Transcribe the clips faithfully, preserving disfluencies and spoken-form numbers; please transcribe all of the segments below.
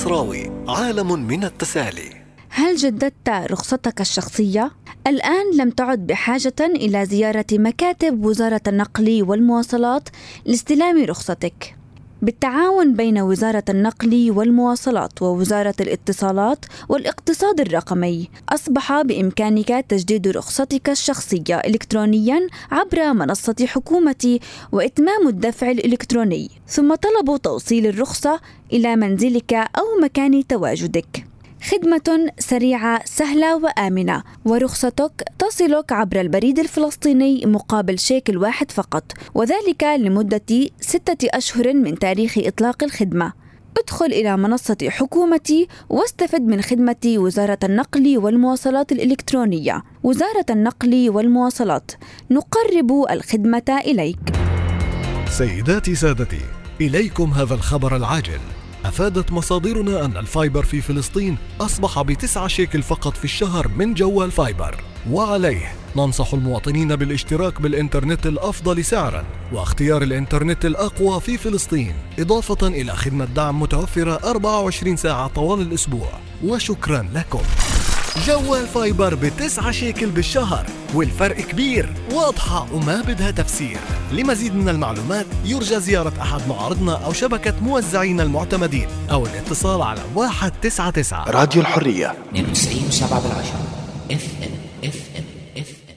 المصراوي، عالم من التسالي. هل جددت رخصتك الشخصية؟ الآن لم تعد بحاجة إلى زيارة مكاتب وزارة النقل والمواصلات لاستلام رخصتك. بالتعاون بين وزارة النقل والمواصلات ووزارة الاتصالات والاقتصاد الرقمي، أصبح بإمكانك تجديد رخصتك الشخصية إلكترونياً عبر منصة حكومتي وإتمام الدفع الإلكتروني، ثم طلب توصيل الرخصة إلى منزلك أو مكان تواجدك. خدمة سريعة سهلة وآمنة، ورخصتك تصلك عبر البريد الفلسطيني مقابل شيكل واحد فقط، وذلك لمدة ستة أشهر من تاريخ إطلاق الخدمة. ادخل إلى منصة حكومتي واستفد من خدمة وزارة النقل والمواصلات الإلكترونية. وزارة النقل والمواصلات، نقرب الخدمة إليك. سيداتي سادتي، إليكم هذا الخبر العاجل. أفادت مصادرنا أن الفايبر في فلسطين أصبح بتسعة شيكل فقط في الشهر من جوال فايبر، وعليه ننصح المواطنين بالاشتراك بالإنترنت الأفضل سعراً واختيار الإنترنت الأقوى في فلسطين، إضافة إلى خدمة دعم متوفرة أربعة وعشرين ساعة طوال الأسبوع. وشكراً لكم. جوال فايبر بتسعة شيكل بالشهر، والفرق كبير، واضحة وما بدها تفسير. لمزيد من المعلومات يرجى زيارة أحد معارضنا أو شبكة موزعين المعتمدين أو الاتصال على واحد تسعة تسعة. راديو الحرية اثنين وتسعين وسبعة بالعشرة اف ام اف ام اف ام.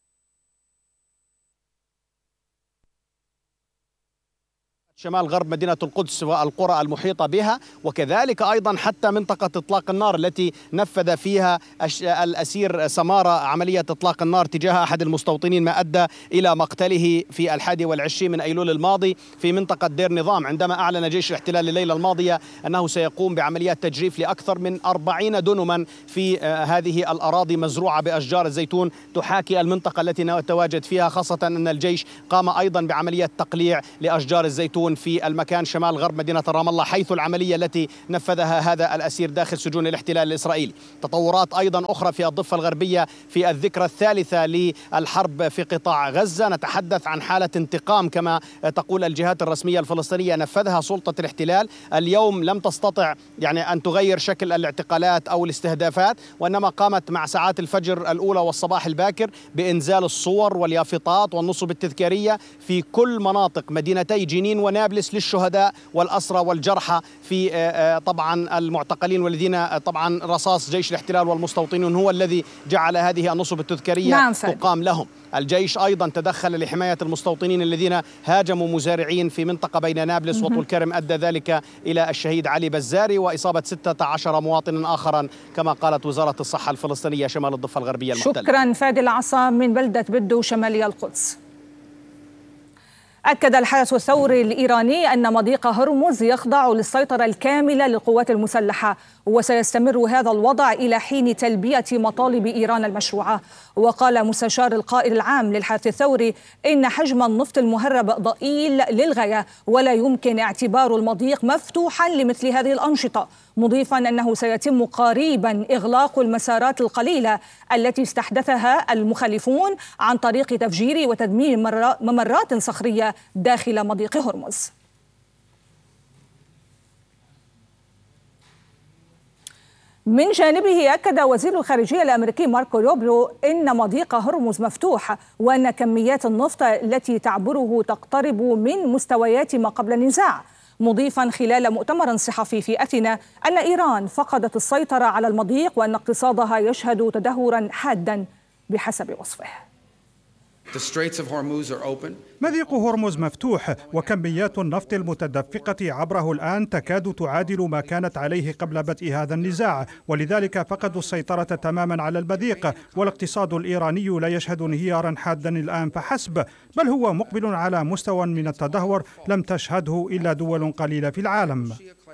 شمال غرب مدينة القدس والقرى المحيطة بها، وكذلك أيضا حتى منطقة إطلاق النار التي نفذ فيها الأسير سمارة عملية إطلاق النار تجاه أحد المستوطنين، ما أدى إلى مقتله في الحادي والعشرين من أيلول الماضي في منطقة دير نظام، عندما أعلن جيش الاحتلال الليلة الماضية أنه سيقوم بعمليات تجريف لأكثر من أربعين دنما في هذه الأراضي مزروعة بأشجار الزيتون تحاكي المنطقة التي نتواجد فيها، خاصة أن الجيش قام أيضا بعملية تقليع لأشجار الزيتون في المكان شمال غرب مدينة رام الله، حيث العملية التي نفذها هذا الأسير داخل سجون الاحتلال الإسرائيلي. تطورات أيضا أخرى في الضفة الغربية في الذكرى الثالثة للحرب في قطاع غزة، نتحدث عن حالة انتقام كما تقول الجهات الرسمية الفلسطينية نفذها سلطة الاحتلال. اليوم لم تستطع يعني أن تغير شكل الاعتقالات أو الاستهدافات، وإنما قامت مع ساعات الفجر الأولى والصباح الباكر بإنزال الصور واليافطات والنصب التذكارية في كل مناطق مدينتي جنين ونابلس للشهداء والأسرى والجرحى في طبعا المعتقلين، والذين طبعا رصاص جيش الاحتلال والمستوطنون هو الذي جعل هذه النصب التذكارية نعم تقام لهم. الجيش أيضا تدخل لحماية المستوطنين الذين هاجموا مزارعين في منطقة بين نابلس وطول كرم، أدى ذلك إلى الشهيد علي بزاري وإصابة ستة عشر مواطن آخرا كما قالت وزارة الصحة الفلسطينية شمال الضفة الغربية المحتلة. شكرا فادي العصا من بلدة بدو شمالي القدس. أكد الحرس الثوري الإيراني أن مضيق هرمز يخضع للسيطرة الكاملة للقوات المسلحة، وسيستمر هذا الوضع إلى حين تلبية مطالب إيران المشروعة. وقال مستشار القائد العام للحرس الثوري إن حجم النفط المهرب ضئيل للغاية، ولا يمكن اعتبار المضيق مفتوحا لمثل هذه الأنشطة، مضيفا أنه سيتم قريبا إغلاق المسارات القليلة التي استحدثها المخالفون عن طريق تفجير وتدمير ممرات صخرية داخل مضيق هرمز. من جانبه أكد وزير الخارجية الأمريكي ماركو روبيو إن مضيق هرمز مفتوح، وأن كميات النفط التي تعبره تقترب من مستويات ما قبل النزاع، مضيفا خلال مؤتمر صحفي في أثينا أن إيران فقدت السيطرة على المضيق وأن اقتصادها يشهد تدهورا حادا بحسب وصفه. مضيق هرمز مفتوح، وكميات النفط المتدفقة عبره الآن تكاد تعادل ما كانت عليه قبل بدء هذا النزاع، ولذلك فقدوا السيطرة تماما على المضيق، والاقتصاد الإيراني لا يشهد انهيارا حادا الآن فحسب، بل هو مقبل على مستوى من التدهور لم تشهده إلا دول قليلة في العالم.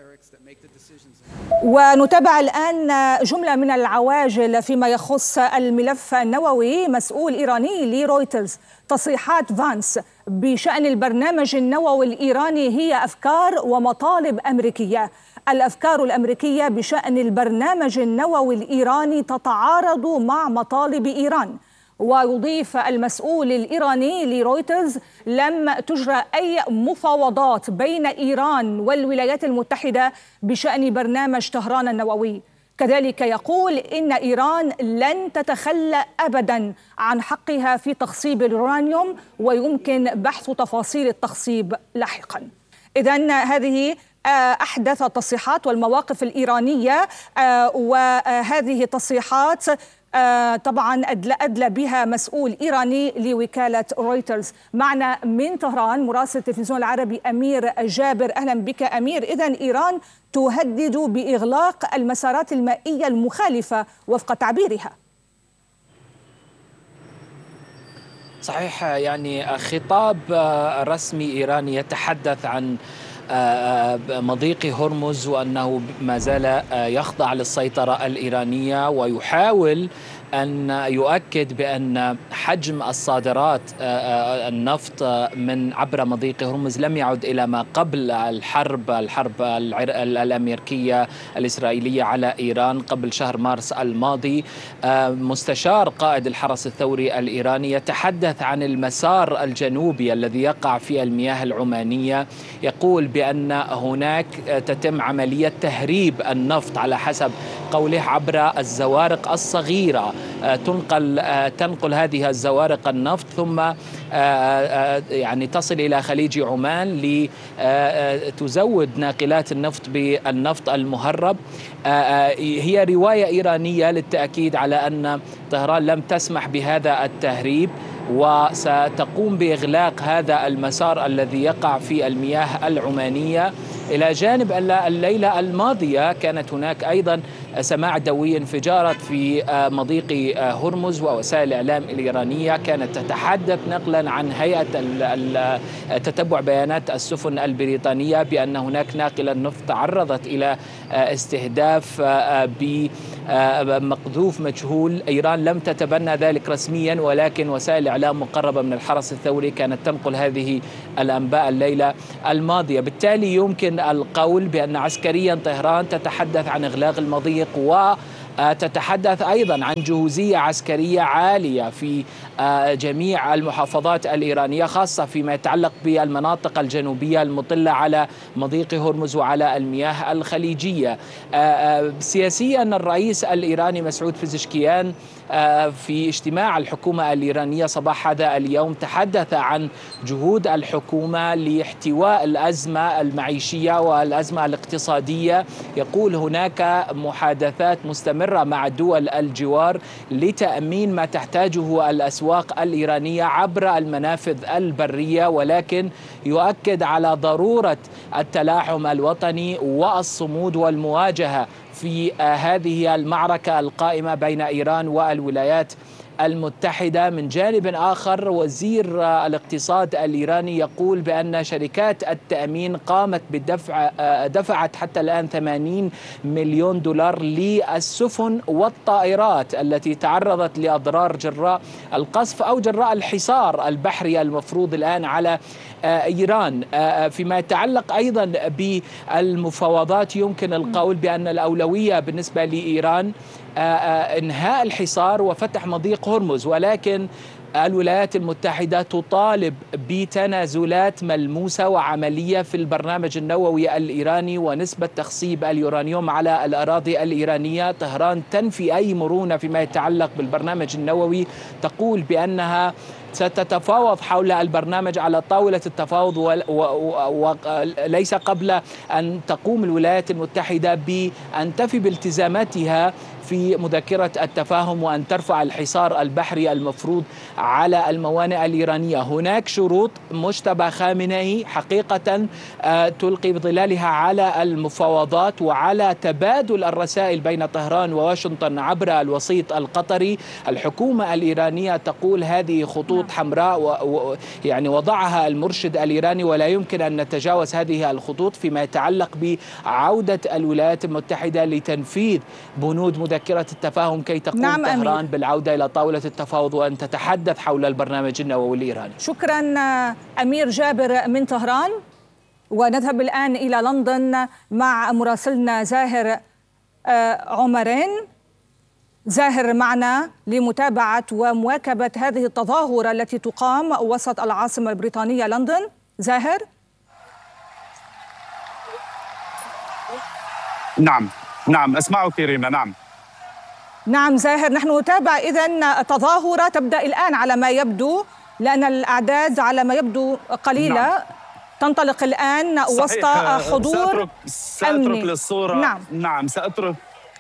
ونتابع الآن جملة من العواجل فيما يخص الملف النووي. مسؤول إيراني لرويترز: تصريحات فانس بشأن البرنامج النووي الإيراني هي أفكار ومطالب أمريكية. الأفكار الأمريكية بشأن البرنامج النووي الإيراني تتعارض مع مطالب إيران. ويضيف المسؤول الإيراني لرويترز: لم تجرى أي مفاوضات بين إيران والولايات المتحدة بشأن برنامج طهران النووي. كذلك يقول إن إيران لن تتخلى أبدا عن حقها في تخصيب اليورانيوم، ويمكن بحث تفاصيل التخصيب لاحقا. إذن هذه أحدث التصريحات والمواقف الإيرانية، وهذه التصريحات طبعا أدلى بها مسؤول إيراني لوكالة رويترز. معنا من طهران مراسل التلفزيون العربي أمير جابر. أهلا بك أمير. إذن إيران تهدد بإغلاق المسارات المائية المخالفة وفق تعبيرها. صحيح، يعني خطاب رسمي إيراني يتحدث عن مضيق هرمز وأنه ما زال يخضع للسيطرة الإيرانية، ويحاول أن يؤكد بأن حجم الصادرات النفط من عبر مضيق هرمز لم يعد إلى ما قبل الحرب الحرب الأمريكية الإسرائيلية على إيران قبل شهر مارس الماضي. مستشار قائد الحرس الثوري الإيراني يتحدث عن المسار الجنوبي الذي يقع في المياه العمانية، يقول بأن هناك تتم عملية تهريب النفط على حسب قوله عبر الزوارق الصغيرة. تنقل تنقل هذه الزوارق النفط ثم يعني تصل إلى خليج عمان لتزود ناقلات النفط بالنفط المهرب. هي رواية إيرانية للتأكيد على أن طهران لم تسمح بهذا التهريب، وستقوم بإغلاق هذا المسار الذي يقع في المياه العمانية. إلى جانب أن الليلة الماضية كانت هناك أيضا سماع دوي انفجارات في مضيق هرمز، ووسائل الإعلام الإيرانية كانت تتحدث نقلا عن هيئة تتبع بيانات السفن البريطانية بأن هناك ناقلة نفط تعرضت إلى استهداف بمقذوف مجهول. إيران لم تتبنى ذلك رسميا، ولكن وسائل الإعلام مقربة من الحرس الثوري كانت تنقل هذه الأنباء الليلة الماضية. بالتالي يمكن القول بأن عسكريا طهران تتحدث عن إغلاق المضيق، وتتحدث أيضا عن جهوزية عسكرية عالية في جميع المحافظات الإيرانية، خاصة فيما يتعلق بالمناطق الجنوبية المطلة على مضيق هرمز وعلى المياه الخليجية. سياسيا الرئيس الإيراني مسعود بيزشكيان في اجتماع الحكومة الإيرانية صباح هذا اليوم تحدث عن جهود الحكومة لاحتواء الأزمة المعيشية والأزمة الاقتصادية. يقول هناك محادثات مستمرة مع دول الجوار لتأمين ما تحتاجه الأسواق الإيرانية عبر المنافذ البرية، ولكن يؤكد على ضرورة التلاحم الوطني والصمود والمواجهة في هذه المعركة القائمة بين إيران والولايات المتحدة. من جانب آخر وزير الاقتصاد الإيراني يقول بأن شركات التأمين قامت بدفع دفعت حتى الآن ثمانين مليون دولار للسفن والطائرات التي تعرضت لأضرار جراء القصف أو جراء الحصار البحري المفروض الآن على إيران. فيما يتعلق أيضا بالمفاوضات يمكن القول بأن الأولوية بالنسبة لإيران إنهاء الحصار وفتح مضيق هرمز، ولكن الولايات المتحدة تطالب بتنازلات ملموسة وعملية في البرنامج النووي الإيراني ونسبة تخصيب اليورانيوم على الأراضي الإيرانية. طهران تنفي أي مرونة فيما يتعلق بالبرنامج النووي، تقول بأنها ستتفاوض حول البرنامج على طاولة التفاوض، وليس قبل أن تقوم الولايات المتحدة بأن تفي بالتزاماتها في مذكرة التفاهم وأن ترفع الحصار البحري المفروض على الموانئ الإيرانية. هناك شروط مجتبى خامنئي حقيقة تلقي بظلالها على المفاوضات وعلى تبادل الرسائل بين طهران وواشنطن عبر الوسيط القطري. الحكومة الإيرانية تقول هذه خطوط حمراء يعني وضعها المرشد الإيراني، ولا يمكن أن نتجاوز هذه الخطوط فيما يتعلق بعودة الولايات المتحدة لتنفيذ بنود مذكرة التفاهم كي تقوم نعم طهران أمير. بالعودة إلى طاولة التفاوض وأن تتحدث حول البرنامج النووي الإيراني. شكرا أمير جابر من طهران. ونذهب الآن إلى لندن مع مراسلنا زاهر عمرين. زاهر معنا لمتابعة ومواكبة هذه التظاهرة التي تقام وسط العاصمة البريطانية لندن. زاهر. نعم نعم أسمعك ريما. نعم نعم زاهر، نحن نتابع إذن تظاهرة تبدأ الآن على ما يبدو، لأن الأعداد على ما يبدو قليلة. نعم. تنطلق الآن وسط حضور سأترك, سأترك أمني للصورة. نعم نعم سأترك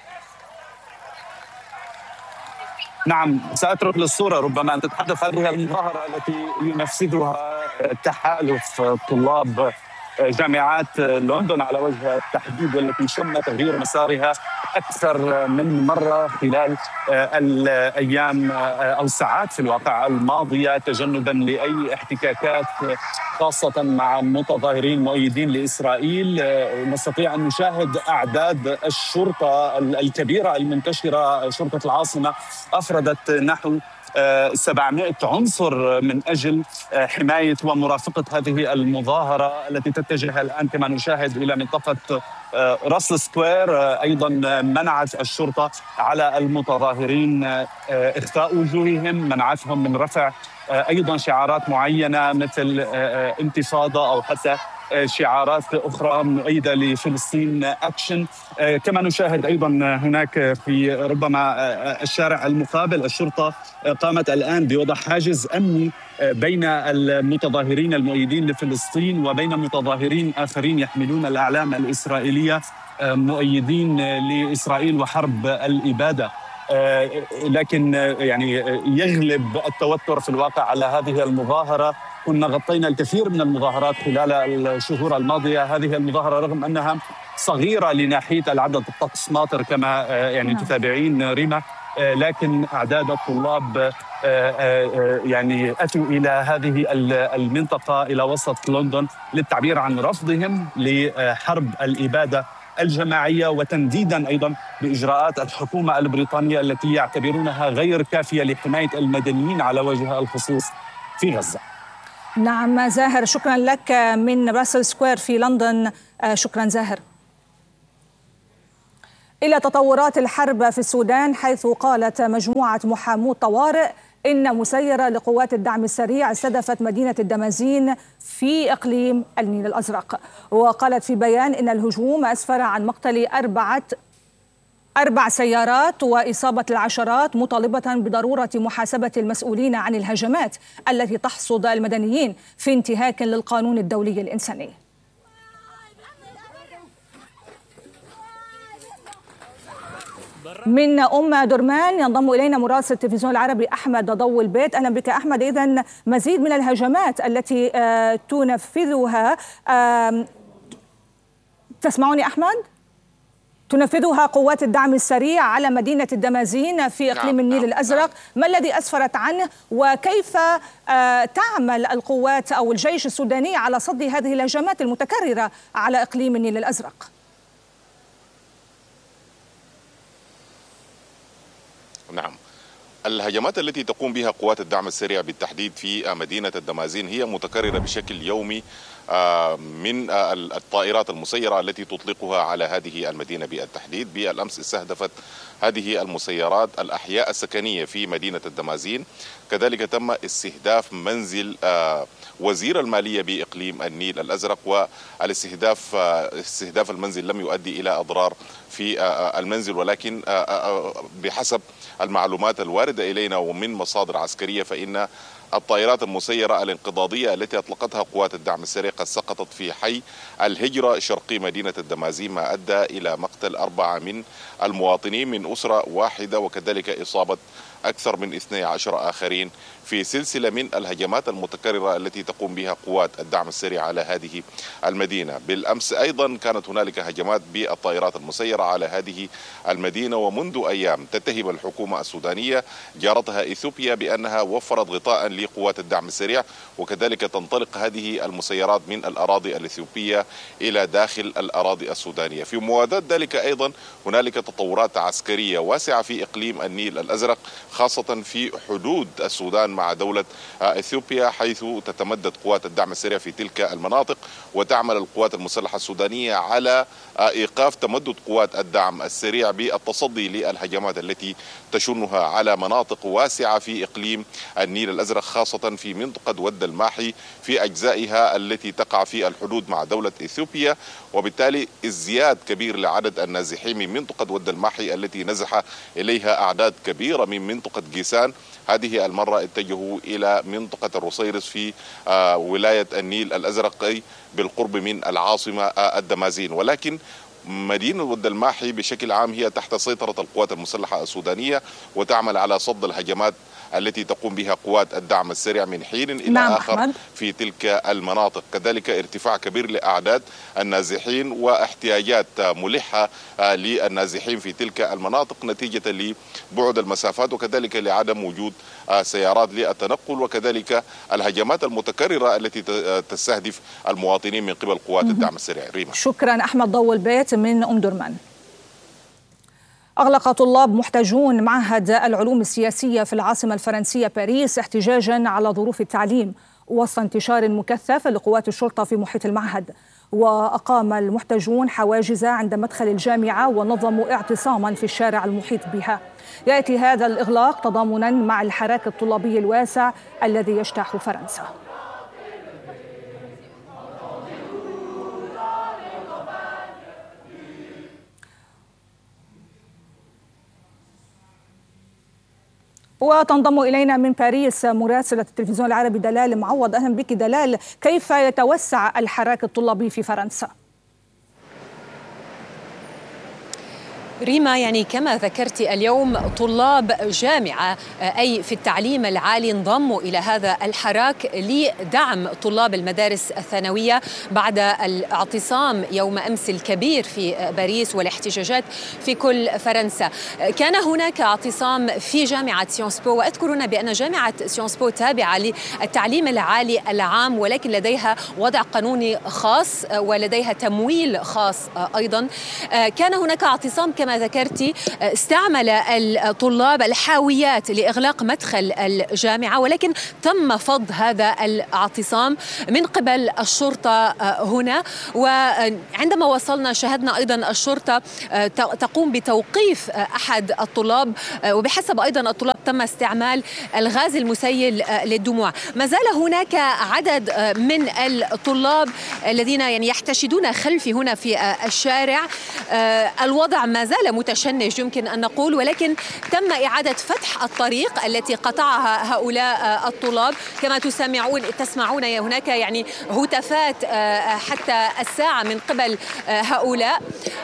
نعم سأترك للصورة ربما أن تتحدث هذه المظاهرة التي ينفذها تحالف طلاب جامعات لندن على وجه التحديد، والتي شن تغيير مسارها أكثر من مرة خلال الأيام أو الساعات في الواقع الماضية، تجنبا لأي احتكاكات خاصة مع متظاهرين مؤيدين لإسرائيل. نستطيع أن نشاهد أعداد الشرطة الكبيرة المنتشرة. شرطة العاصمة أفردت نحو سبعمائة عنصر من أجل حماية ومرافقة هذه المظاهرة التي تتجه الآن كما نشاهد إلى منطقة راسل سكوير. أيضا منعت الشرطة على المتظاهرين إخفاء وجوههم، منعتهم من رفع أيضا شعارات معينة مثل انتفاضة أو حتى شعارات أخرى مؤيدة لفلسطين أكشن. كما نشاهد أيضا هناك في ربما الشارع المقابل الشرطة قامت الآن بوضع حاجز أمني بين المتظاهرين المؤيدين لفلسطين وبين متظاهرين آخرين يحملون الأعلام الإسرائيلية مؤيدين لإسرائيل وحرب الإبادة. لكن يعني يغلب التوتر في الواقع على هذه المظاهرة. كنا غطينا الكثير من المظاهرات خلال الشهور الماضية. هذه المظاهرة رغم أنها صغيرة لناحية العدد، الطقس ماطر كما يعني نعم. تتابعين ريما، لكن أعداد الطلاب يعني أتوا إلى هذه المنطقة إلى وسط لندن للتعبير عن رفضهم لحرب الإبادة الجماعية، وتنديدا أيضا بإجراءات الحكومة البريطانية التي يعتبرونها غير كافية لحماية المدنيين على وجه الخصوص في غزة. نعم زاهر، شكرا لك من راسل سكوير في لندن. شكرا زاهر. إلى تطورات الحرب في السودان، حيث قالت مجموعة محامو الطوارئ إن مسيرة لقوات الدعم السريع استهدفت مدينة الدمازين في إقليم النيل الأزرق. وقالت في بيان إن الهجوم أسفر عن مقتل أربعة أربع سيارات وإصابة العشرات، مطالبة بضرورة محاسبة المسؤولين عن الهجمات التي تحصد المدنيين في انتهاك للقانون الدولي الإنساني. من أم درمان ينضم إلينا مراسل التلفزيون العربي أحمد ضو البيت. أهلا بك أحمد. إذن مزيد من الهجمات التي تنفذها، تسمعوني أحمد؟ تنفذها قوات الدعم السريع على مدينة الدمازين في إقليم النيل الأزرق. ما الذي أسفرت عنه، وكيف تعمل القوات أو الجيش السوداني على صد هذه الهجمات المتكررة على إقليم النيل الأزرق؟ نعم، الهجمات التي تقوم بها قوات الدعم السريع بالتحديد في مدينة الدمازين هي متكررة بشكل يومي من الطائرات المسيرة التي تطلقها على هذه المدينة بالتحديد. بالأمس استهدفت هذه المسيرات الأحياء السكنية في مدينة الدمازين، كذلك تم استهداف منزل وزير المالية بإقليم النيل الأزرق، والاستهداف استهداف المنزل لم يؤدي إلى أضرار في المنزل، ولكن بحسب المعلومات الواردة إلينا ومن مصادر عسكرية فإن الطائرات المسيرة الانقضاضية التي أطلقتها قوات الدعم السريع قد سقطت في حي الهجرة شرقي مدينة الدمازين، ما أدى إلى مقتل أربعة من المواطنين من أسرة واحدة، وكذلك إصابة أكثر من اثني عشر آخرين في سلسلة من الهجمات المتكررة التي تقوم بها قوات الدعم السريع على هذه المدينة. بالأمس أيضا كانت هنالك هجمات بالطائرات المسيرة على هذه المدينة، ومنذ أيام تتهم الحكومة السودانية جارتها إثيوبيا بأنها وفرت غطاء لقوات الدعم السريع، وكذلك تنطلق هذه المسيرات من الأراضي الإثيوبية إلى داخل الأراضي السودانية. في موازاة ذلك أيضا هنالك تطورات عسكرية واسعة في إقليم النيل الأزرق، خاصة في حدود السودان مع دولة إثيوبيا، حيث تتمدد قوات الدعم السريع في تلك المناطق، وتعمل القوات المسلحة السودانية على إيقاف تمدد قوات الدعم السريع بالتصدي للهجمات التي تشنها على مناطق واسعة في إقليم النيل الأزرق، خاصة في منطقة ود الماحي في أجزائها التي تقع في الحدود مع دولة إثيوبيا، وبالتالي ازدياد كبير لعدد النازحين من منطقة ود الماحي التي نزح إليها أعداد كبيرة من منطقة جيسان. هذه المرة اتجهوا إلى منطقة الرصيرس في ولاية النيل الأزرق أي بالقرب من العاصمة الدمازين، ولكن مدينة ود الماحي بشكل عام هي تحت سيطرة القوات المسلحة السودانية، وتعمل على صد الهجمات التي تقوم بها قوات الدعم السريع من حين إلى نعم آخر أحمد. في تلك المناطق. كذلك ارتفاع كبير لأعداد النازحين واحتياجات ملحة للنازحين في تلك المناطق نتيجة لبعد المسافات، وكذلك لعدم وجود سيارات للتنقل، وكذلك الهجمات المتكررة التي تستهدف المواطنين من قبل قوات الدعم السريع. ريما. شكرا أحمد ضو البيت من أم درمان. أغلق طلاب محتجون معهد العلوم السياسية في العاصمة الفرنسية باريس احتجاجا على ظروف التعليم وسط انتشار مكثف لقوات الشرطة في محيط المعهد. وأقام المحتجون حواجز عند مدخل الجامعة ونظموا اعتصاما في الشارع المحيط بها. يأتي هذا الإغلاق تضامنا مع الحراك الطلابي الواسع الذي يجتاح فرنسا. وتنضم إلينا من باريس مراسلة التلفزيون العربي دلال معوض. أهلا بك دلال، كيف يتوسع الحراك الطلابي في فرنسا؟ ريما، يعني كما ذكرت اليوم طلاب جامعة أي في التعليم العالي انضموا إلى هذا الحراك لدعم طلاب المدارس الثانوية بعد الاعتصام يوم أمس الكبير في باريس والاحتجاجات في كل فرنسا. كان هناك اعتصام في جامعة سيونس بو، وأذكر هنا بأن جامعة سيونس بو تابعة للتعليم العالي العام ولكن لديها وضع قانوني خاص ولديها تمويل خاص أيضا. كان هناك اعتصام كما ذكرتي، استعمل الطلاب الحاويات لإغلاق مدخل الجامعة، ولكن تم فض هذا الاعتصام من قبل الشرطة هنا. وعندما وصلنا شاهدنا أيضا الشرطة تقوم بتوقيف أحد الطلاب، وبحسب أيضا الطلاب تم استعمال الغاز المسيل للدموع. ما زال هناك عدد من الطلاب الذين يعني يحتشدون خلفي هنا في الشارع. الوضع ما زال متشنج يمكن أن نقول، ولكن تم إعادة فتح الطريق التي قطعها هؤلاء الطلاب. كما تسمعون تسمعون هناك يعني هتافات حتى الساعة من قبل هؤلاء،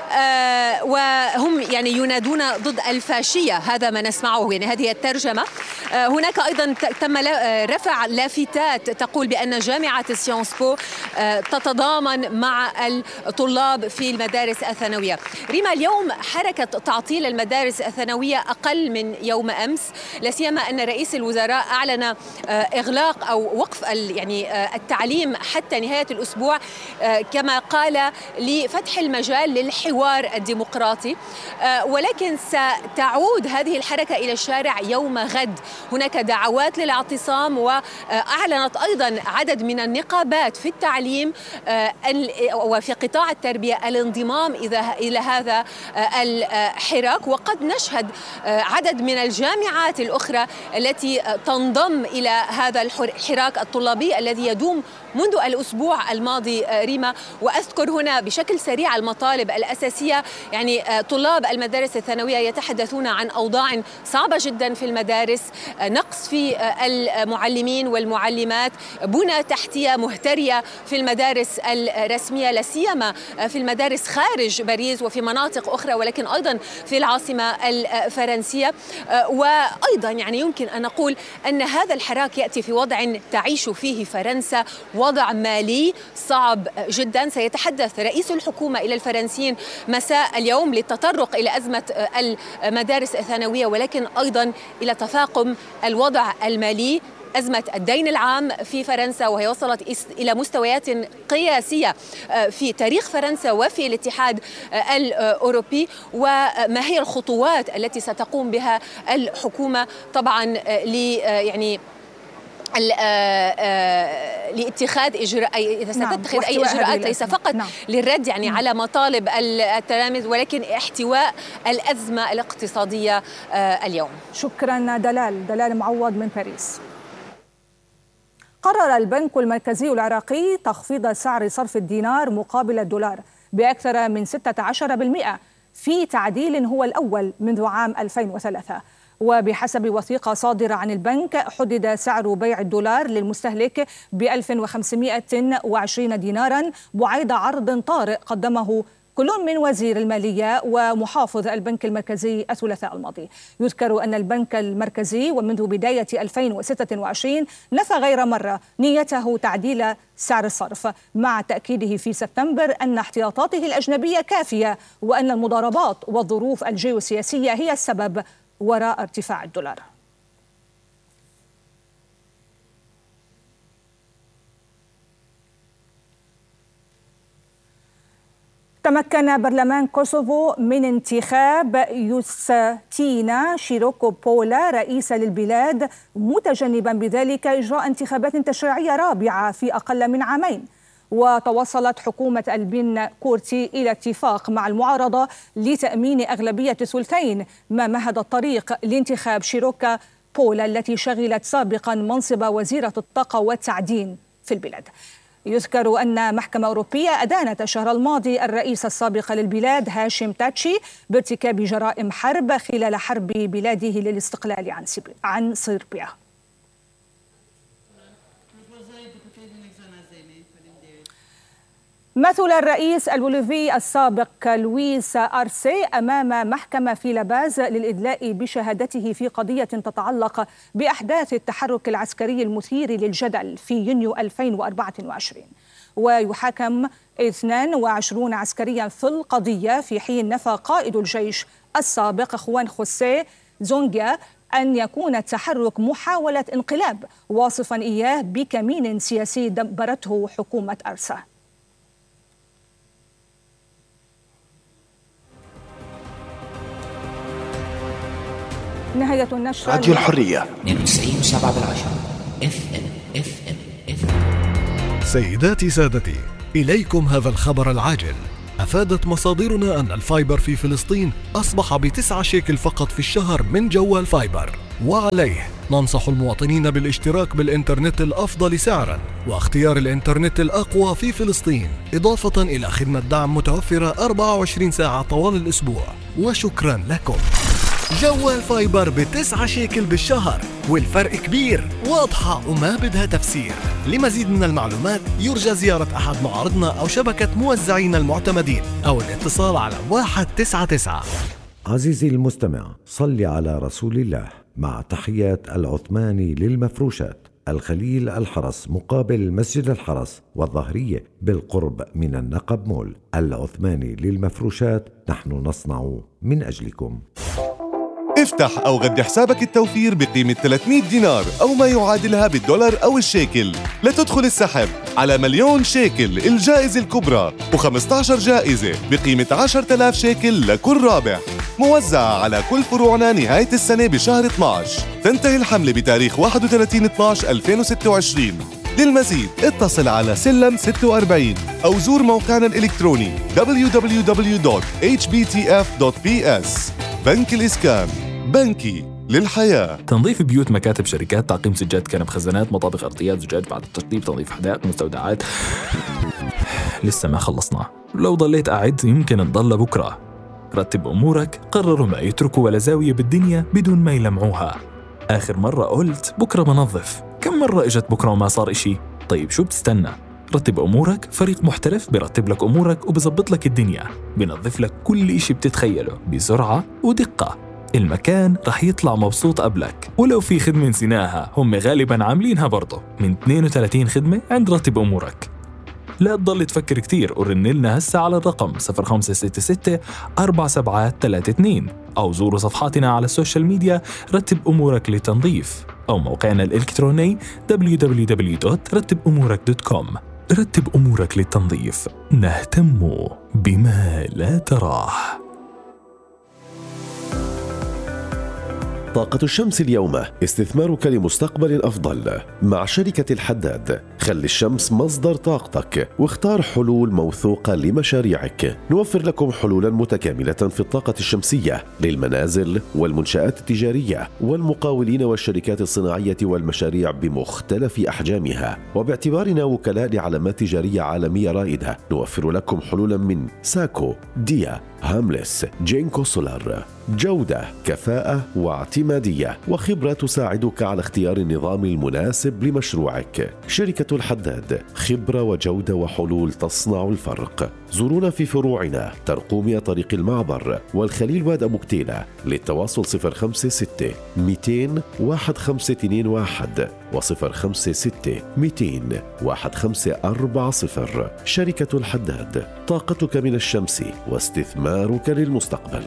وهم يعني ينادون ضد الفاشية، هذا ما نسمعه، يعني هذه الترجمة. هناك أيضا تم رفع لافتات تقول بأن جامعة سيونس بو تتضامن مع الطلاب في المدارس الثانوية. ريما، اليوم حركة تعطيل المدارس الثانوية أقل من يوم أمس، لا سيما أن رئيس الوزراء أعلن إغلاق أو وقف يعني التعليم حتى نهاية الأسبوع، كما قال لفتح المجال للحوار الديمقراطي. ولكن ستعود هذه الحركة إلى الشارع يوم غد. هناك دعوات للاعتصام، وأعلنت أيضا عدد من النقابات في التعليم وفي قطاع التربية الانضمام إلى هذا الحراك. وقد نشهد عدد من الجامعات الأخرى التي تنضم إلى هذا الحراك الطلابي الذي يدوم منذ الأسبوع الماضي. ريما، وأذكر هنا بشكل سريع المطالب الأساسية. يعني طلاب المدارس الثانوية يتحدثون عن أوضاع صعبة جدا في المدارس، نقص في المعلمين والمعلمات، بنى تحتية مهترية في المدارس الرسمية، لا سيما في المدارس خارج باريس وفي مناطق أخرى، ولكن أيضا في العاصمة الفرنسية. وأيضا يعني يمكن أن نقول أن هذا الحراك يأتي في وضع تعيش فيه فرنسا وضع مالي صعب جدا. سيتحدث رئيس الحكومة إلى الفرنسيين مساء اليوم للتطرق إلى أزمة المدارس الثانوية، ولكن أيضا إلى تفاقم الوضع المالي أزمة الدين العام في فرنسا، وهي وصلت إلى مستويات قياسية في تاريخ فرنسا وفي الاتحاد الأوروبي، وما هي الخطوات التي ستقوم بها الحكومة طبعا ل يعني لاتخاذ إجراء إذا ستتخذ نعم. أي إجراءات ليس فقط نعم. للرد يعني نعم. على مطالب التلاميذ، ولكن احتواء الأزمة الاقتصادية اليوم. شكرا دلال دلال معوض من باريس. قرر البنك المركزي العراقي تخفيض سعر صرف الدينار مقابل الدولار بأكثر من ستة عشر بالمئة في تعديل هو الأول منذ عام ألفين وثلاثة. وبحسب وثيقة صادرة عن البنك حدد سعر بيع الدولار للمستهلك ب ألف وخمسمئة وعشرين ديناراً بعيد عرض طارئ قدمه كل من وزير المالية ومحافظ البنك المركزي الثلاثاء الماضي. يذكر أن البنك المركزي ومنذ بداية ألفين وستة وعشرين نفى غير مرة نيته تعديل سعر الصرف، مع تأكيده في سبتمبر أن احتياطاته الأجنبية كافية وأن المضاربات والظروف الجيوسياسية هي السبب وراء ارتفاع الدولار. تمكن برلمان كوسوفو من انتخاب يوستينا شيروكو بولا رئيسا للبلاد، متجنبا بذلك إجراء انتخابات تشريعية رابعة في أقل من عامين. وتوصلت حكومة ألبين كورتي إلى اتفاق مع المعارضة لتأمين أغلبية ثلثين، ما مهد الطريق لانتخاب شيروكا بولا التي شغلت سابقا منصب وزيرة الطاقة والتعدين في البلاد. يذكر أن محكمة أوروبية أدانت الشهر الماضي الرئيس السابق للبلاد هاشم تاتشي بارتكاب جرائم حرب خلال حرب بلاده للاستقلال عن صربيا. مثل الرئيس البوليفي السابق لويس أرسي أمام محكمة في لاباز للإدلاء بشهادته في قضية تتعلق بأحداث التحرك العسكري المثير للجدل في يونيو ألفين وأربعة وعشرين، ويحاكم اثنين وعشرين عسكريا في القضية، في حين نفى قائد الجيش السابق خوان خوسيه زونجيا أن يكون التحرك محاولة انقلاب، واصفا إياه بكمين سياسي دبرته حكومة أرسا. نهاية النشرة. راديو الحرية اثنين وتسعين فاصلة سبعة بالعشرة اف ام اف ام اف ام. سيداتي سادتي، إليكم هذا الخبر العاجل. أفادت مصادرنا أن الفايبر في فلسطين أصبح بتسعة شيكل فقط في الشهر من جوال فايبر، وعليه ننصح المواطنين بالاشتراك بالإنترنت الأفضل سعراً واختيار الإنترنت الأقوى في فلسطين، إضافة إلى خدمة دعم متوفرة أربعة وعشرين ساعة طوال الأسبوع. وشكراً لكم. جوال فايبر بتسعة شيكل بالشهر، والفرق كبير، واضحة وما بدها تفسير. لمزيد من المعلومات يرجى زيارة أحد معارضنا أو شبكة موزعين المعتمدين أو الاتصال على واحد تسعة تسعة. عزيزي المستمع، صل على رسول الله. مع تحيات العثماني للمفروشات، الخليل الحرس مقابل مسجد الحرس والظهرية بالقرب من النقب مول. العثماني للمفروشات، نحن نصنع من أجلكم. افتح أو غد حسابك التوفير بقيمة ثلاثمئة دينار أو ما يعادلها بالدولار أو الشيكل لتدخل السحب على مليون شيكل الجائزة الكبرى، وخمسة عشر جائزة بقيمة عشرة آلاف شيكل لكل رابح، موزعة على كل فروعنا نهاية السنة بشهر اثني عشر. تنتهي الحملة بتاريخ واحد وثلاثين اثني عشر ألفين وستة وعشرين. للمزيد اتصل على سلم ستة وأربعين أو زور موقعنا الإلكتروني دبليو دبليو دبليو دوت إتش بي تي إف دوت بي إس. بنك الإسكان، بنكي للحياة. تنظيف بيوت، مكاتب، شركات، تعقيم سجاد كنب، خزانات، مطابخ، أرضيات، زجاج بعد التشطيب، تنظيف حدائق، مستودعات. لسه ما خلصنا، لو ضليت قاعد يمكن نضل بكرة. رتب أمورك، قرروا ما يتركوا ولا زاوية بالدنيا بدون ما يلمعوها. آخر مرة قلت بكرة بنظف، كم مرة إجت بكرة وما صار إشي؟ طيب شو بتستنى؟ رتب أمورك، فريق محترف برتب لك أمورك وبزبط لك الدنيا، بنظف لك كل إشي بتتخيله بسرعة ودقة. المكان رح يطلع مبسوط قبلك، ولو في خدمة نسيناها هم غالباً عاملينها برضه من اثنين وثلاثين خدمة عند رتب أمورك. لا تضل تفكر كتير ورن لنا هسه على الرقم صفر خمسة ستة ستة أربعة سبعة ثلاثة اثنين أو زوروا صفحاتنا على السوشيال ميديا رتب أمورك للتنظيف، أو موقعنا الإلكتروني دبليو دبليو دبليو دوت رتب أمورك دوت كوم. رتب أمورك للتنظيف، نهتم بما لا تراه. طاقة الشمس اليوم استثمارك لمستقبل أفضل مع شركة الحداد. خلي الشمس مصدر طاقتك واختار حلول موثوقة لمشاريعك. نوفر لكم حلولا متكاملة في الطاقة الشمسية للمنازل والمنشآت التجارية والمقاولين والشركات الصناعية والمشاريع بمختلف أحجامها. وباعتبارنا وكلاء لعلامات تجارية عالمية رائدة، نوفر لكم حلولا من ساكو، ديا، هاملس، جينكو سولار. جودة، كفاءة واعتمادية وخبرة تساعدك على اختيار النظام المناسب لمشروعك. شركة الحداد، خبرة وجودة وحلول تصنع الفرق. زورونا في فروعنا ترقومية طريق المعبر والخليل واد أبو كتيلة. للتواصل صفر خمسة ستة مئتين واحد خمسة اثنين واحد وصفر خمسة ستة مئتين واحد خمسة أربعة صفر. شركة الحداد، طاقتك من الشمس واستثمارك للمستقبل.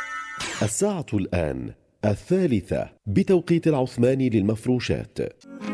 الساعة الآن الثالثة بتوقيت العثماني للمفروشات.